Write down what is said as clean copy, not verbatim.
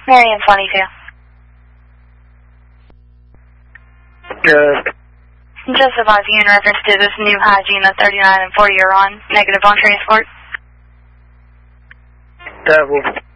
Marion 22. Good. Just advising in reference to this new hygiene that 39 and 40 are on. Negative on transport. Devil.